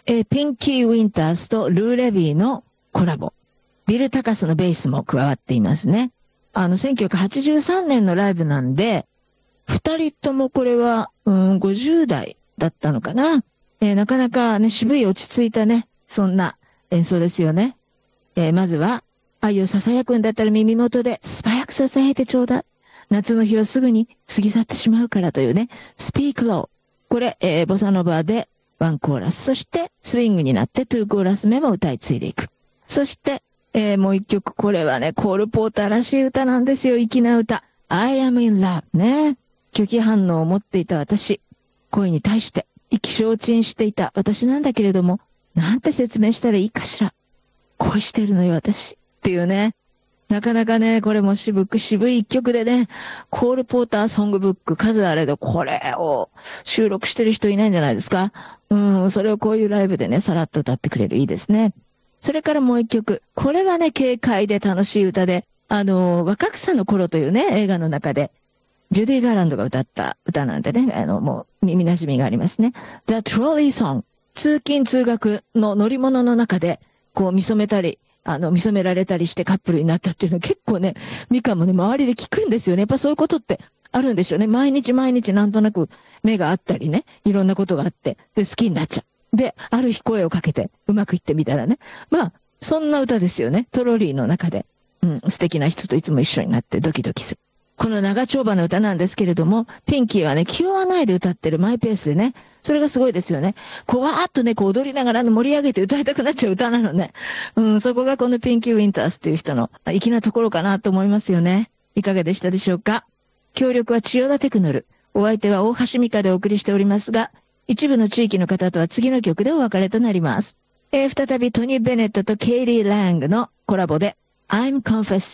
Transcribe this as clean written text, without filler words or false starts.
ピンキー・ウィンタースとルー・レビーのコラボ。ビル・タカスのベースも加わっていますね。1983年のライブなんで、二人ともこれは、50代だったのかな。なかなかね、渋い落ち着いたね、そんな演奏ですよね。まずは、愛を囁くんだったら耳元で素早く囁いてちょうだい。夏の日はすぐに過ぎ去ってしまうからというね、Speak Low。これ、ボサノバでワンコーラス。そして、スイングになって2コーラス目も歌い継いでいく。そして、もう一曲、これはね、コール・ポーターらしい歌なんですよ。粋な歌。I am in love ね。拒否反応を持っていた私。恋に対して意気消沈していた私なんだけれども、なんて説明したらいいかしら。恋してるのよ、私。っていうね。なかなかね、これも渋い一曲でね、コール・ポーターソングブック、数あれど、これを収録してる人いないんじゃないですか。それをこういうライブでね、さらっと歌ってくれる。いいですね。それからもう一曲。これはね、軽快で楽しい歌で、若草の頃というね、映画の中で、ジュディ・ガーランドが歌った歌なんでね、もう、耳馴染みがありますね。The Trolley Song。通勤通学の乗り物の中で、こう見初めたり、見初められたりしてカップルになったっていうのは結構ね、ミカもね、周りで聞くんですよね。やっぱそういうことってあるんでしょうね。毎日なんとなく目があったりね、いろんなことがあって、で、好きになっちゃう。で、ある日声をかけて、うまくいってみたらね。まあ、そんな歌ですよね。トロリーの中で。素敵な人といつも一緒になってドキドキする。この長丁場の歌なんですけれども、ピンキーはね、気負わないで歌ってるマイペースでね、それがすごいですよね。こう、わーっとね、こう踊りながら盛り上げて歌いたくなっちゃう歌なのね。そこがこのピンキー・ウィンタースっていう人の粋なところかなと思いますよね。いかがでしたでしょうか。協力は千代田テクノル。お相手は大橋美香でお送りしておりますが、一部の地域の方とは次の曲でお別れとなります。再びトニー・ベネットとケイリー・ラングのコラボで、I'm Confessing